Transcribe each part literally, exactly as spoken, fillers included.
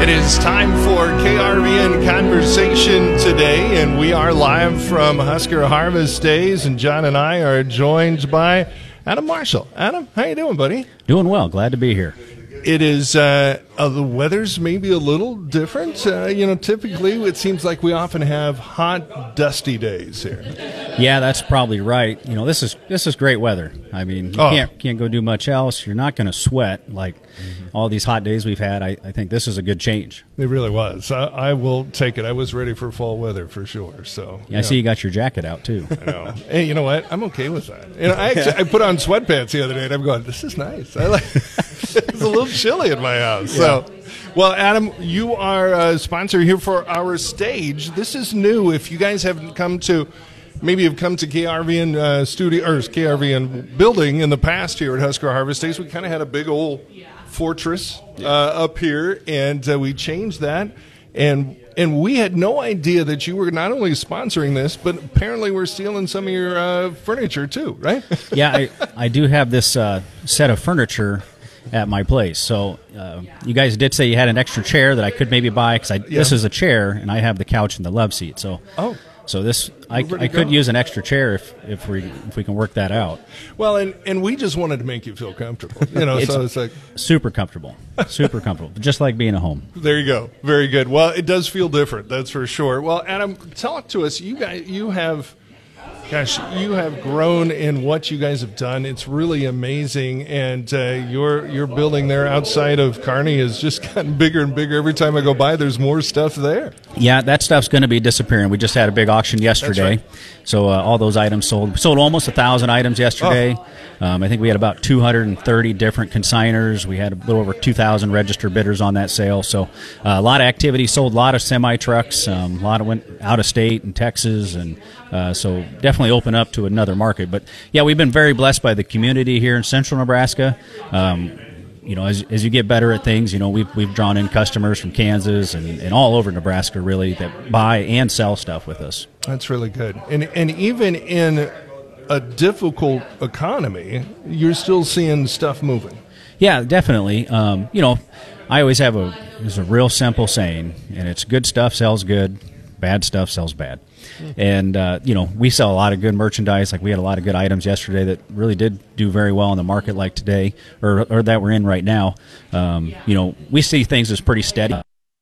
It is time for K R V N Conversation today, and we are live from Husker Harvest Days, and John and I are joined by Adam Marshall. Adam, how you doing, buddy? Doing well. Glad to be here. It is, uh, uh, the weather's maybe a little different. Uh, you know, typically it seems like we often have hot, dusty days here. Yeah, that's probably right. You know, this is this is great weather. I mean, you Oh. can't can't go do much else. You're not going to sweat like all these hot days we've had. I, I think this is a good change. It really was. I, I will take it. I was ready for fall weather for sure. So Yeah, I see you got your jacket out too. I know. Hey, you know what? I'm okay with that. You know, I actually I put on sweatpants the other day, and I'm going, this is nice. I like. It's a little chilly in my house. Yeah. So, well, Adam, you are a sponsor here for our stage. This is new. If you guys haven't come to, maybe have come to K R V N uh, studio or K R V N building in the past here at Husker Harvest Days, we kind of had a big old fortress uh, up here, and uh, we changed that, and and we had no idea that you were not only sponsoring this, but apparently we're stealing some of your uh, furniture too, right? Yeah, I, I do have this uh, set of furniture at my place. So uh, you guys did say you had an extra chair that I could maybe buy because Yeah. this is a chair and I have the couch and the love seat. So Oh. so this I, Where'd it I could go? use an extra chair if if we if we can work that out. Well, and, and we just wanted to make you feel comfortable, you know. It's- so it's like, Super comfortable, super comfortable, just like being at home. there you go, very good. Well, it does feel different, that's for sure. Well, Adam, talk to us. You guys, you have, gosh, you have grown in what you guys have done. It's really amazing, and uh, your your building there outside of Kearney has just gotten bigger and bigger. Every time I go by, there's more stuff there. Yeah, that stuff's going to be disappearing. We just had a big auction yesterday, right. so uh, all those items sold. We sold almost a thousand items yesterday. Oh. Um, I think we had about two hundred thirty different consigners. We had a little over two thousand registered bidders on that sale. So uh, a lot of activity. Sold a lot of semi trucks. Um, a lot of went out of state in Texas, and uh, so definitely open up to another market. But yeah, we've been very blessed by the community here in Central Nebraska. Um, You know, as, as you get better at things, you know, we've, we've drawn in customers from Kansas and, and all over Nebraska, really, that buy and sell stuff with us. That's really good. And and even in a difficult economy, you're still seeing stuff moving. Yeah, definitely. Um, you know, I always have a, there's a real simple saying, and it's good stuff sells good, bad stuff sells bad. And, uh, you know, we sell a lot of good merchandise. Like we had a lot of good items yesterday that really did do very well in the market like today, or, or that we're in right now. Um, you know, we see things as pretty steady.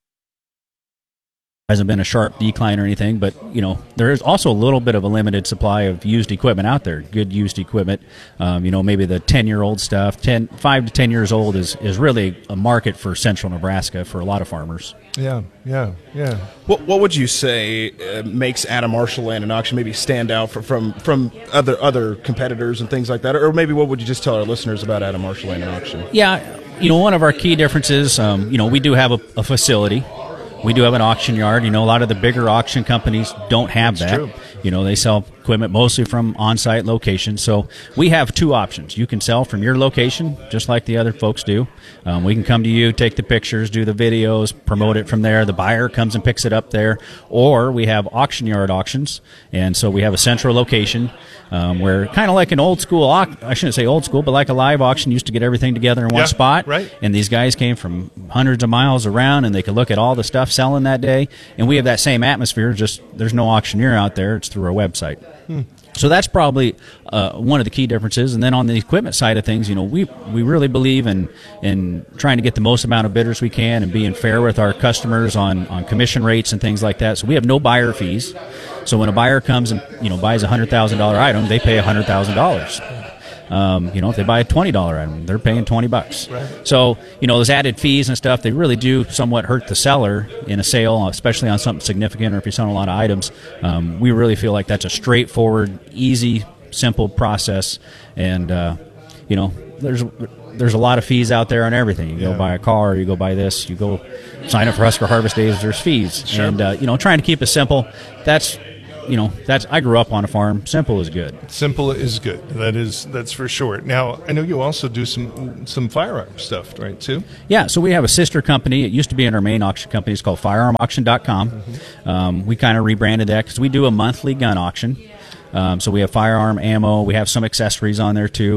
Hasn't been a sharp decline or anything, but, you know, there is also a little bit of a limited supply of used equipment out there, good used equipment. Um, you know, maybe the ten-year-old stuff, ten, five to ten years old is, is really a market for central Nebraska for a lot of farmers. Yeah, yeah, yeah. What what would you say uh, makes Adam Marshall Land and Auction maybe stand out for, from from other other competitors and things like that? Or maybe what would you just tell our listeners about Adam Marshall Land and Auction? Yeah, you know, one of our key differences, um, you know, we do have a, a facility. We do have an auction yard. You know, a lot of the bigger auction companies don't have That's that. true. You know, they sell equipment mostly from on-site locations. So we have two options. You can sell from your location, just like the other folks do. Um, we can come to you, take the pictures, do the videos, promote it from there. The buyer comes and picks it up there. Or we have auction yard auctions. And so we have a central location um, where kind of like an old school, au- I shouldn't say old school, but like a live auction, used to get everything together in one Yeah, spot. right. And these guys came from hundreds of miles around, and they could look at all the stuff selling that day. And we have that same atmosphere, just there's no auctioneer out there. It's through our website. Hmm. So that's probably uh, one of the key differences. And then on the equipment side of things, you know, we we really believe in in trying to get the most amount of bidders we can and being fair with our customers on, on commission rates and things like that. So we have no buyer fees. So when a buyer comes and, you know, buys a one hundred thousand dollars item, they pay one hundred thousand dollars. Um, you know, if they buy a twenty dollars item, they're paying twenty bucks. Right. So, you know, those added fees and stuff, they really do somewhat hurt the seller in a sale, especially on something significant or if you're selling a lot of items. Um, we really feel like that's a straightforward, easy, simple process. And, uh, you know, there's there's a lot of fees out there on everything. You go Yeah. buy a car, you go buy this, you go sign up for Husker Harvest Days, there's fees. Sure. And, uh, you know, trying to keep it simple, that's... You know, that's I grew up on a farm. Simple is good. Simple is good. That is, that's for sure. Now, I know you also do some some firearm stuff, right, too? Yeah, so we have a sister company. It used to be in our main auction company. It's called firearm auction dot com. Mm-hmm. Um, we kind of rebranded that because we do a monthly gun auction. Um, so we have firearm ammo. We have some accessories on there, too.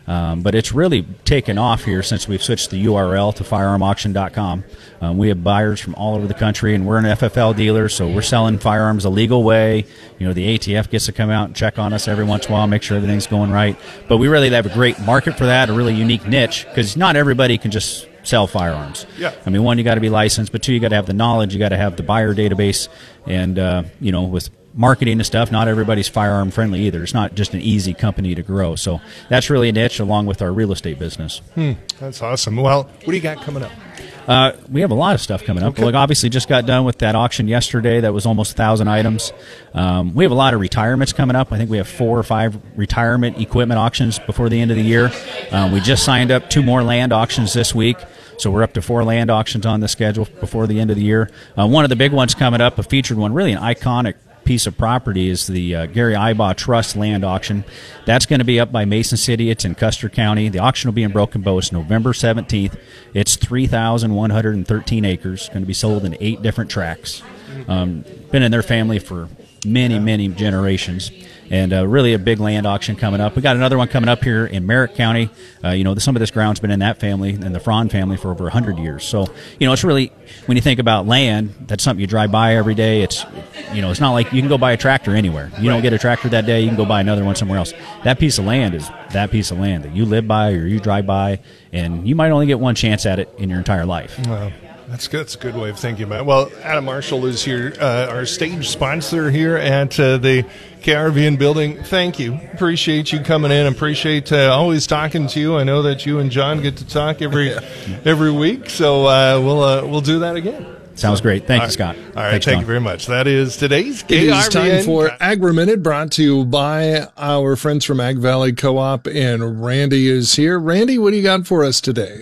Um, but it's really taken off here since we've switched the U R L to firearm auction dot com. Um, we have buyers from all over the country, and we're an F F L dealer, so we're selling firearms a legal way. You know, the A T F gets to come out and check on us every once in a while, make sure everything's going right. But we really have a great market for that, a really unique niche, because not everybody can just sell firearms. Yeah. I mean, one, you got to be licensed, but two, you got to have the knowledge, you got to have the buyer database, and uh, you know, with marketing and stuff, not everybody's firearm friendly either. It's not just an easy company to grow. So that's really a niche, along with our real estate business. Hmm, that's awesome. Well, what do you got coming up? Uh, we have a lot of stuff coming up. Okay. Like, obviously, just got done with that auction yesterday. That was almost a thousand items. Um, we have a lot of retirements coming up. I think we have four or five retirement equipment auctions before the end of the year. Um, we just signed up two more land auctions this week. So we're up to four land auctions on the schedule before the end of the year. Uh, one of the big ones coming up, a featured one, really an iconic piece of property, is the uh, Gary Ibaugh Trust land auction. That's going to be up by Mason City. It's in Custer County. The auction will be in Broken Bow. It's November seventeenth. It's three thousand one hundred thirteen acres. Going to be sold in eight different tracts. Um, been in their family for many, many generations. And uh, really a big land auction coming up. We got another one coming up here in Merritt County. Uh, you know, some of this ground's been in that family and the Fraun family for over one hundred years. So, you know, it's really, when you think about land, that's something you drive by every day. It's, you know, it's not like you can go buy a tractor anywhere. You don't get a tractor that day, you can go buy another one somewhere else. That piece of land is that piece of land that you live by or you drive by, and you might only get one chance at it in your entire life. Wow. That's good. That's a good way of thinking about it. Well, Adam Marshall is here, uh, our stage sponsor here at uh, the K R V N building. Thank you. Appreciate you coming in. Appreciate uh, always talking to you. I know that you and John get to talk every every week, so uh, we'll uh, we'll do that again. Sounds great. Thank you, Scott. All right. Thanks, thank John. you very much. That is today's It K R V N. is time for Agri Minute, brought to you by our friends from Ag Valley Co-op, and Randy is here. Randy, what do you got for us today?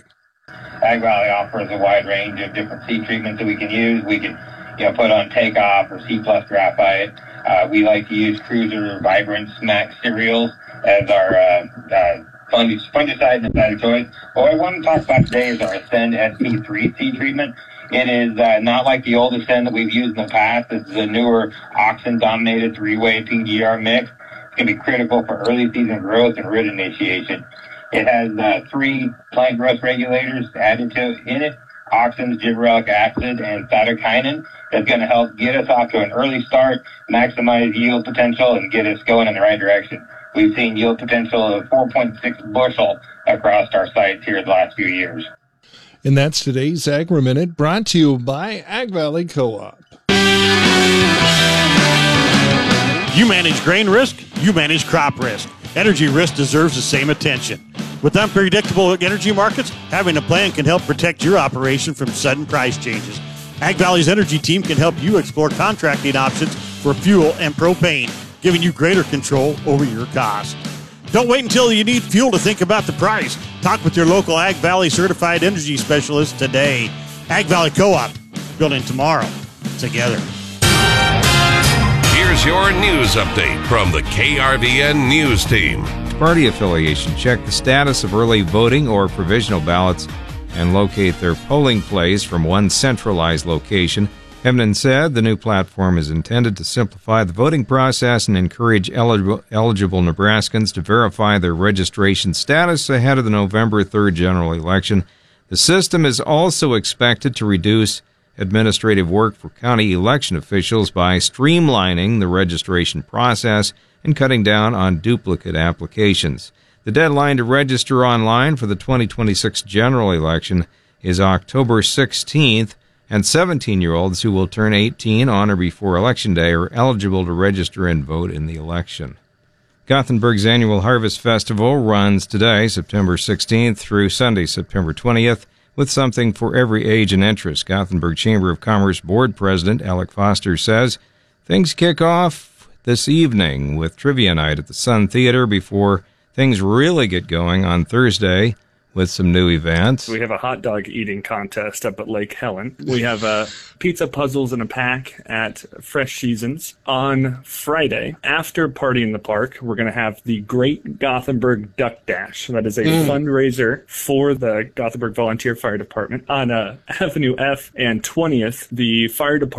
Ag Valley offers a wide range of different seed treatments that we can use. We can, you know, put on Takeoff or C plus Graphite. Uh, we like to use Cruiser Vibrant Smack cereals as our uh, uh, fungicide and insecticide choice. What I want to talk about today is our Ascend S P three seed treatment. It is uh, not like the old Ascend that we've used in the past. This is a newer auxin-dominated three-way P G R mix. It's going to be critical for early season growth and root initiation. It has uh, three plant growth regulators added to in it: auxins, gibberellic acid, and cytokinin. That's going to help get us off to an early start, maximize yield potential, and get us going in the right direction. We've seen yield potential of four point six bushel across our sites here the last few years. And that's today's Agri Minute, brought to you by Ag Valley Co-op. You manage grain risk, you manage crop risk. Energy risk deserves the same attention. With unpredictable energy markets, having a plan can help protect your operation from sudden price changes. Ag Valley's energy team can help you explore contracting options for fuel and propane, giving you greater control over your costs. Don't wait until you need fuel to think about the price. Talk with your local Ag Valley certified energy specialist today. Ag Valley Co-op, building tomorrow together. Here's your news update from the K R V N News Team. Party affiliation. Check the status of early voting or provisional ballots and locate their polling place from one centralized location. Hemden said the new platform is intended to simplify the voting process and encourage eligible, eligible Nebraskans to verify their registration status ahead of the November third general election. The system is also expected to reduce administrative work for county election officials by streamlining the registration process and cutting down on duplicate applications. The deadline to register online for the twenty twenty-six general election is October sixteenth, and seventeen-year-olds who will turn eighteen on or before Election Day are eligible to register and vote in the election. Gothenburg's annual Harvest Festival runs today, September sixteenth, through Sunday, September twentieth, with something for every age and interest. Gothenburg Chamber of Commerce Board President Alec Foster says things kick off this evening with trivia night at the Sun Theater before things really get going on Thursday with some new events. We have a hot dog eating contest up at Lake Helen. We have uh, pizza puzzles in a pack at Fresh Seasons. On Friday, after Party in the Park, we're going to have the Great Gothenburg Duck Dash. That is a mm. fundraiser for the Gothenburg Volunteer Fire Department. On uh, Avenue F and twentieth, the fire department